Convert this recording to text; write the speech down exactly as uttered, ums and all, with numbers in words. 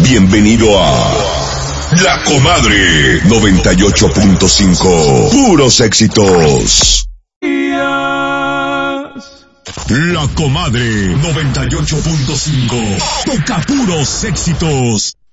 Bienvenido a La Comadre noventa y ocho punto cinco. Puros éxitos. La Comadre noventa y ocho punto cinco. Toca puros éxitos.